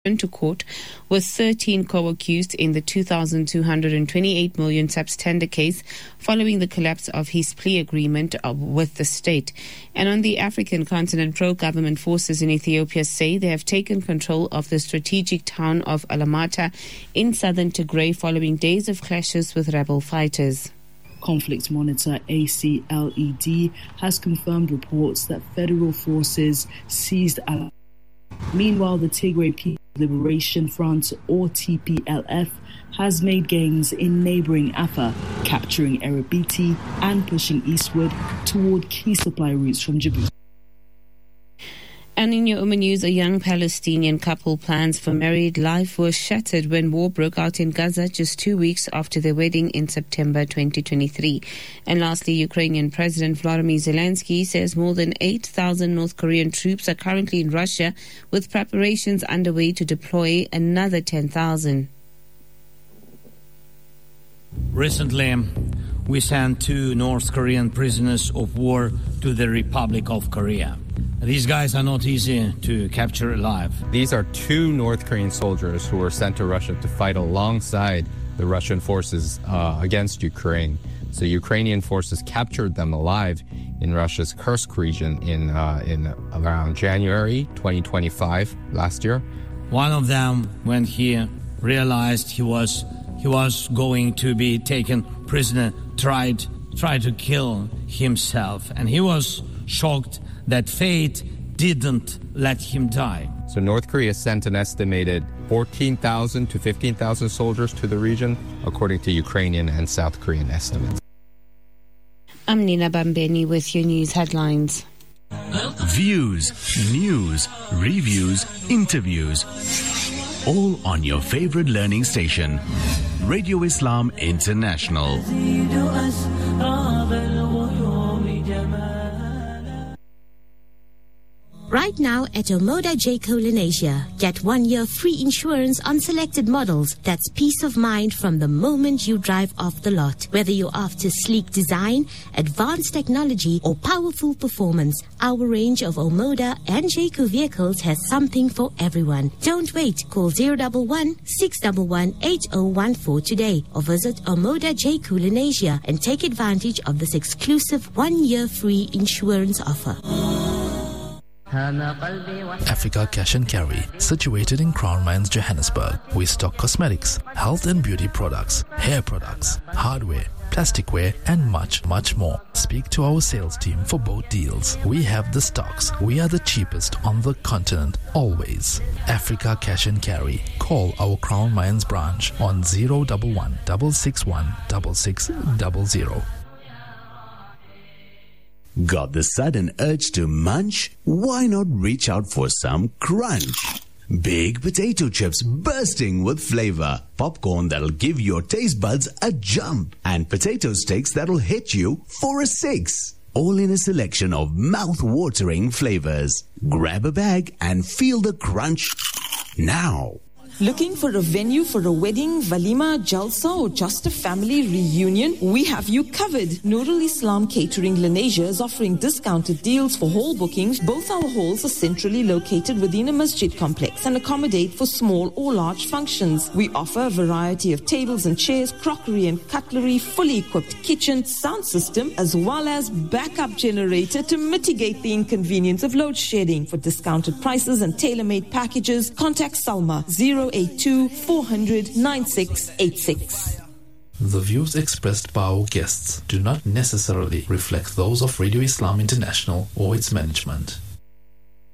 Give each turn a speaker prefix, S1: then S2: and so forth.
S1: to court with 13 co-accused in the 2,228 million SAPS tender case following the collapse of his plea agreement with the state. And on the African continent, pro-government forces in Ethiopia say they have taken control of the strategic town of Alamata in southern Tigray following days of clashes with rebel fighters.
S2: Conflict monitor ACLED has confirmed reports that federal forces seized Alamata. Meanwhile, the Tigray People's Liberation Front, or TPLF, has made gains in neighboring Afar, capturing Erebiti and pushing eastward toward key supply routes from Djibouti.
S1: And in your Oman news, a young Palestinian couple plans for married life were shattered when war broke out in Gaza just 2 weeks after their wedding in September 2023. And lastly, Ukrainian President Volodymyr Zelensky says more than 8,000 North Korean troops are currently in Russia, with preparations underway to deploy another 10,000.
S3: Recently, we sent 2 North Korean prisoners of war to the Republic of Korea. These guys are not easy to capture alive.
S4: These are 2 North Korean soldiers who were sent to Russia to fight alongside the Russian forces against Ukraine. So Ukrainian forces captured them alive in Russia's Kursk region in around January 2025 last year.
S3: One of them, when he realized he was going to be taken prisoner, tried to kill himself, and he was shocked that fate didn't let him die.
S4: So North Korea sent an estimated 14,000 to 15,000 soldiers to the region, according to Ukrainian and South Korean estimates.
S1: I'm Nina Bambeni with your news headlines.
S5: Views, news, reviews, interviews. All on your favorite learning station, Radio Islam International.
S6: Right now at Omoda Jayco Lenasia, get 1 year free insurance on selected models. That's peace of mind from the moment you drive off the lot. Whether you're after sleek design, advanced technology, or powerful performance, our range of Omoda and Jayco vehicles has something for everyone. Don't wait. Call 011-611-8014 today or visit Omoda Jayco Lenasia and take advantage of this exclusive 1 year free insurance offer.
S7: Africa Cash and Carry, situated in Crown Mines, Johannesburg. We stock cosmetics, health and beauty products, hair products, hardware, plasticware, and much, much more. Speak to our sales team for both deals. We have the stocks. We are the cheapest on the continent, always. Africa Cash and Carry. Call our Crown Mines branch on 011 661 6600.
S5: Got the sudden urge to munch? Why not reach out for some crunch? Big potato chips bursting with flavor, popcorn that'll give your taste buds a jump, and potato sticks that'll hit you for a 6. All in a selection of mouth-watering flavors. Grab a bag and feel the crunch now.
S8: Looking for a venue for a wedding, walima, jalsa, or just a family reunion? We have you covered. Nurul Islam Catering Lenasia is offering discounted deals for hall bookings. Both our halls are centrally located within a masjid complex and accommodate for small or large functions. We offer a variety of tables and chairs, crockery and cutlery, fully equipped kitchen, sound system, as well as backup generator to mitigate the inconvenience of load shedding. For discounted prices and tailor-made packages, contact Salma 082 400 9686.
S7: The views expressed by our guests do not necessarily reflect those of Radio Islam International or its management.